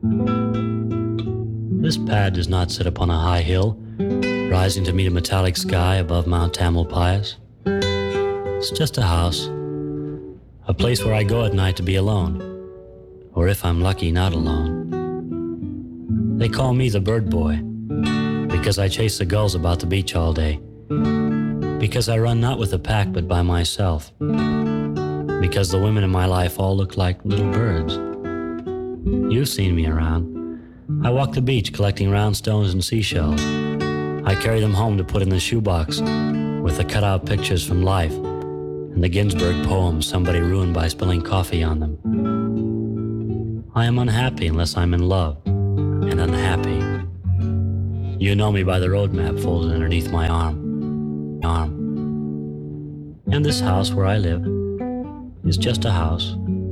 This pad does not sit upon a high hill, rising to meet a metallic sky above Mount Tamalpais. It's just a house, a place where I go at night to be alone, or if I'm lucky, not alone. They call me the bird boy, because I chase the gulls about the beach all day, because I run not with a pack but by myself, because the women in my life all look like little birds. You've seen me around. I walk the beach collecting round stones and seashells. I carry them home to put in the shoebox with the cutout pictures from life and the Ginsberg poems somebody ruined by spilling coffee on them. I am unhappy unless I'm in love, and unhappy. You know me by the road map folded underneath my arm. And this house where I live is just a house.